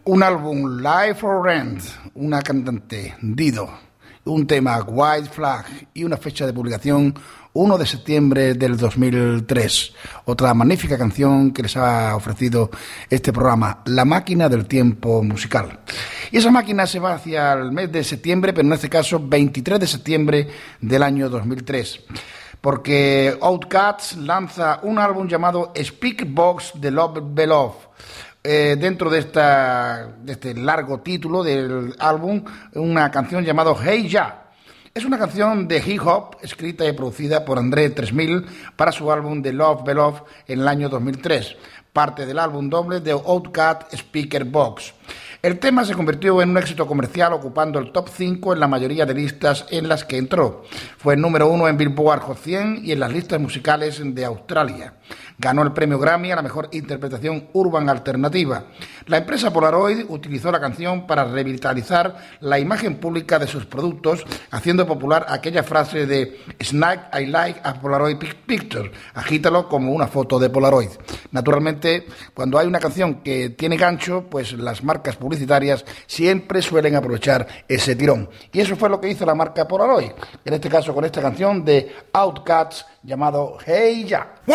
Un álbum Live for Rent, una cantante Dido, un tema White Flag y una fecha de publicación 1 de septiembre del 2003. Otra magnífica canción que les ha ofrecido este programa, La Máquina del Tiempo Musical. Y esa máquina se va hacia el mes de septiembre, pero en este caso 23 de septiembre del año 2003. Porque Outkast lanza un álbum llamado Speakbox The Love Beloved. Dentro de este largo título del álbum, una canción llamada Hey Ya. Es una canción de hip hop escrita y producida por André 3000 para su álbum The Love Beloved en el año 2003, parte del álbum doble de Outkast Speakerbox. El tema se convirtió en un éxito comercial, ocupando el top 5 en la mayoría de listas en las que entró. Fue el número 1 en Billboard Hot 100 y en las listas musicales de Australia. Ganó el premio Grammy a la mejor interpretación urban alternativa. La empresa Polaroid utilizó la canción para revitalizar la imagen pública de sus productos, haciendo popular aquella frase de "Snack I like a Polaroid picture", agítalo como una foto de Polaroid. Naturalmente, cuando hay una canción que tiene gancho, pues las marcas publicitarias siempre suelen aprovechar ese tirón. Y eso fue lo que hizo la marca Polaroid, en este caso con esta canción de Outkast llamado Hey Ya.